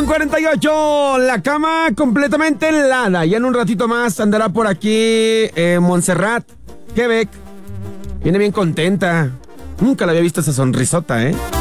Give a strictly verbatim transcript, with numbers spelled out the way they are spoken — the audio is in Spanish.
cuarenta y ocho, la cama completamente helada. Ya en un ratito más andará por aquí eh, Montserrat, Quebec. Viene bien contenta. Nunca la había visto esa sonrisota, ¿eh?